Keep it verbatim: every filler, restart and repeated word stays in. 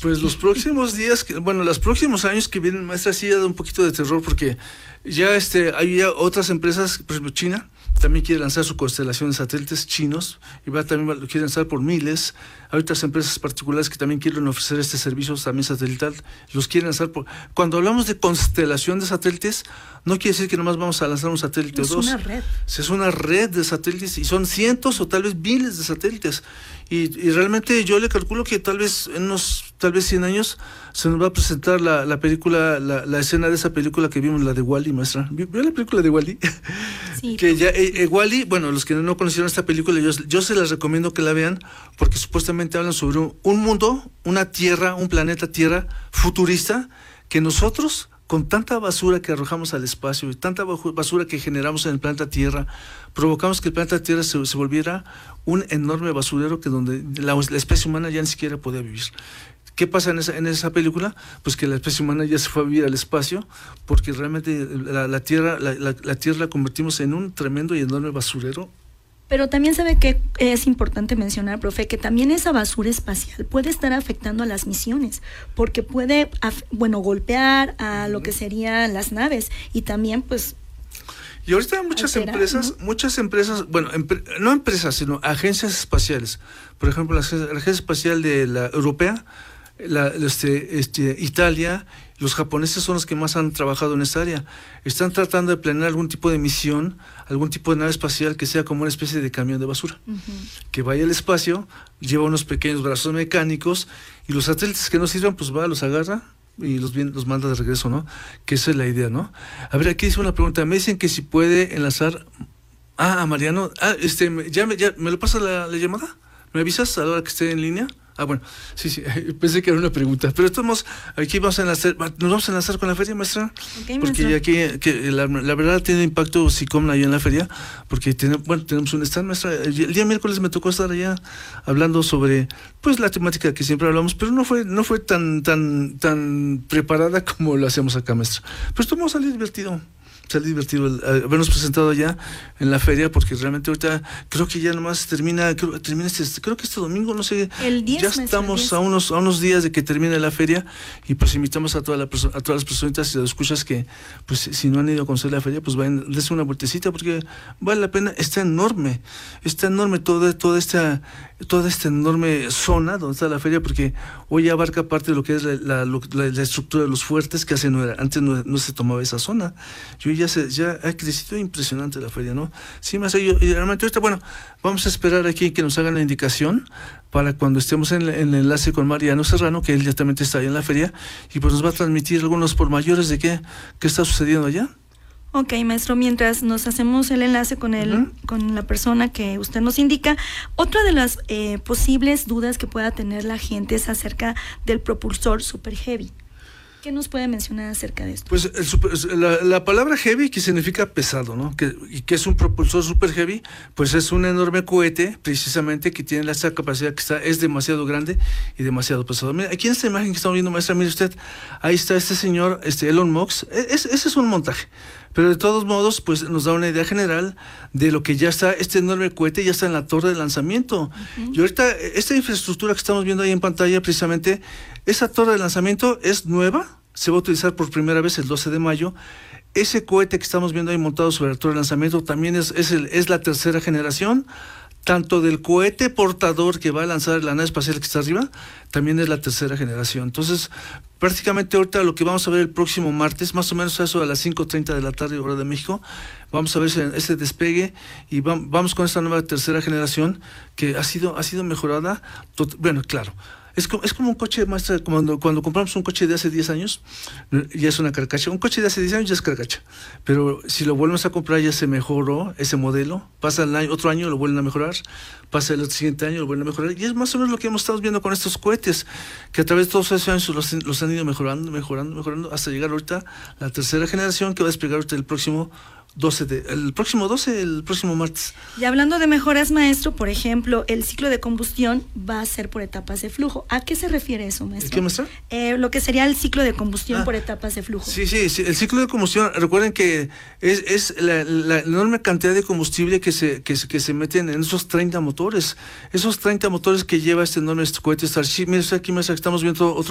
Pues los próximos días, que, bueno, los próximos años que vienen, maestra, sí da un poquito de terror porque ya este, hay ya otras empresas, por ejemplo China, también quiere lanzar su constelación de satélites chinos y va también lo quiere lanzar por miles. Hay otras empresas particulares que también quieren ofrecer este servicio también satelital, los quieren lanzar por... Cuando hablamos de constelación de satélites, no quiere decir que nomás vamos a lanzar un satélite o dos. Es una red. Es una red de satélites y son cientos o tal vez miles de satélites. Y, y realmente yo le calculo que tal vez en unos, tal vez cien años se nos va a presentar la, la película, la, la escena de esa película que vimos, la de Wall-E, maestra. ¿Vio la película de Wall-E? Sí. Que ya, eh, eh, Wall-E, bueno, los que no conocieron esta película, yo, yo se las recomiendo que la vean, porque supuestamente hablan sobre un, un mundo, una tierra, un planeta Tierra futurista, que nosotros, con tanta basura que arrojamos al espacio y tanta basura que generamos en el planeta Tierra, provocamos que el planeta Tierra se, se volviera un enorme basurero que donde la, la especie humana ya ni siquiera podía vivir. ¿Qué pasa en esa, en esa película? Pues que la especie humana ya se fue a vivir al espacio porque realmente la, la Tierra la, la, la Tierra la convertimos en un tremendo y enorme basurero. Pero también sabe que es importante mencionar, profe, que también esa basura espacial puede estar afectando a las misiones, porque puede, bueno, golpear a lo que serían las naves y también, pues... Y ahorita muchas alterar, empresas, ¿no? muchas empresas, bueno, empre, no empresas, sino agencias espaciales. Por ejemplo, la, la Agencia Espacial de la Europea, la, este, este, Italia, los japoneses son los que más han trabajado en esta área. Están tratando de planear algún tipo de misión, algún tipo de nave espacial que sea como una especie de camión de basura, uh-huh. que vaya al espacio, lleva unos pequeños brazos mecánicos y los satélites que no sirvan, pues va, los agarra y los, bien, los manda de regreso, ¿no? Que esa es la idea, ¿no? A ver, aquí dice una pregunta. Me dicen que si puede enlazar... Ah, a Mariano. Ah, este, ¿ya me, ya, ¿me lo pasa la, la llamada? ¿Me avisas a la hora que esté en línea? Ah, bueno, sí, sí, pensé que era una pregunta. Pero estamos, aquí vamos a enlazar, nos vamos a enlazar con la feria, maestra. Okay, porque ya aquí, que la, la verdad tiene impacto SICOM allá en la feria, porque tiene, bueno, tenemos un stand, maestra. El, el día miércoles me tocó estar allá hablando sobre, pues, la temática que siempre hablamos, pero no fue, no fue tan, tan, tan preparada como lo hacemos acá, maestra. Pero esto vamos a salir divertido. Sale divertido el, el habernos presentado allá en la feria, porque realmente ahorita creo que ya nomás termina, creo, termina este, creo que este domingo, no sé, el diez, ya estamos a unos a unos días de que termine la feria y pues invitamos a toda la a todas las personitas y las escuchas que pues si no han ido a conocer la feria, pues vayan, dense una vueltecita porque vale la pena, está enorme, está enorme toda, toda esta toda esta enorme zona donde está la feria, porque hoy abarca parte de lo que es la, la, la, la estructura de los fuertes, que hace no era, antes no, no se tomaba esa zona. Yo ya se, ya ha crecido impresionante la feria, ¿no? Sí, más yo, y realmente ahorita, bueno, vamos a esperar aquí que nos hagan la indicación para cuando estemos en, en el enlace con Mariano Serrano, que él ya también está ahí en la feria, y pues nos va a transmitir algunos por mayores de qué, qué está sucediendo allá. Ok, maestro, mientras nos hacemos el enlace con el, uh-huh. con la persona que usted nos indica, otra de las eh, posibles dudas que pueda tener la gente es acerca del propulsor Super Heavy. ¿Qué nos puede mencionar acerca de esto? Pues el super, la, la palabra heavy, que significa pesado, ¿no? Que, y que es un propulsor super heavy, pues es un enorme cohete, precisamente, que tiene esa capacidad que está, es demasiado grande y demasiado pesado. Mira, aquí en esta imagen que estamos viendo, maestra, mire usted, ahí está este señor, este Elon Musk, es, ese es un montaje. Pero de todos modos, pues nos da una idea general de lo que ya está, este enorme cohete ya está en la torre de lanzamiento. Uh-huh. Y ahorita, esta infraestructura que estamos viendo ahí en pantalla, precisamente, esa torre de lanzamiento es nueva, se va a utilizar por primera vez el doce de mayo. Ese cohete que estamos viendo ahí montado sobre la torre de lanzamiento también es, es, el, es la tercera generación, tanto del cohete portador que va a lanzar la nave espacial que está arriba, también es la tercera generación. Entonces, prácticamente ahorita lo que vamos a ver el próximo martes, más o menos a eso a las cinco treinta de la tarde, hora de México, vamos a ver ese, ese despegue y vamos, vamos con esta nueva tercera generación que ha sido, ha sido mejorada. Tot- bueno, claro. Es como, es como un coche, maestra, cuando, cuando compramos un coche de hace diez años, ya es una carcacha. Un coche de hace diez años ya es carcacha. Pero si lo volvemos a comprar, ya se mejoró ese modelo. Pasa el año, otro año, lo vuelven a mejorar. Pasa el siguiente año, lo vuelven a mejorar. Y es más o menos lo que hemos estado viendo con estos cohetes, que a través de todos esos años los, los han ido mejorando, mejorando, mejorando, hasta llegar ahorita la tercera generación, que va a despegar ahorita el próximo doce de, el próximo doce, el próximo martes. Y hablando de mejoras, maestro, por ejemplo, el ciclo de combustión va a ser por etapas de flujo. ¿A qué se refiere eso, maestro? ¿Qué, maestro? Eh, lo que sería el ciclo de combustión ah, por etapas de flujo. Sí, sí, sí, el ciclo de combustión, recuerden que es, es la, la enorme cantidad de combustible que se, que, que se meten en esos treinta motores, esos treinta motores que lleva este enorme cohete Starship. Mira, aquí, maestra, estamos viendo otro